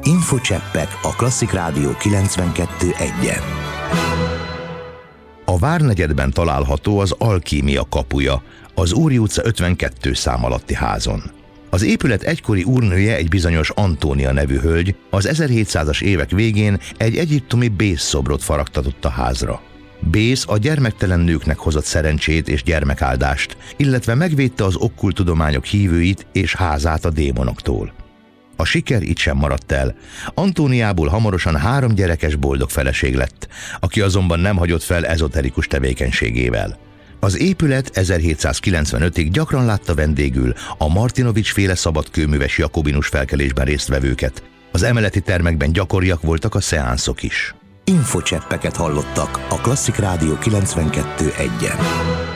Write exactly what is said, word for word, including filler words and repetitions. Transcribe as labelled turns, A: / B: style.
A: Infocseppek a Klasszik Rádió kilencvenkettő egyen. A Várnegyedben található az Alkímia kapuja, az Úri utca ötvenkettő szám alatti házon. Az épület egykori úrnője, egy bizonyos Antónia nevű hölgy az ezerhétszázas évek végén egy egyiptomi Bész szobrot faragtatott a házra. Bész a gyermektelen nőknek hozott szerencsét és gyermekáldást, illetve megvédte az okkult tudományok hívőit és házát a démonoktól. A siker itt sem maradt el. Antóniából hamarosan három gyerekes boldog feleség lett, aki azonban nem hagyott fel ezoterikus tevékenységével. Az épület ezerhétszázkilencvenötig gyakran látta vendégül a Martinovics-féle szabadkőműves jakobinus felkelésben résztvevőket. Az emeleti termekben gyakoriak voltak a szeánszok is. Infocseppeket hallottak a Klasszik Rádió kilencvenkettő egyen.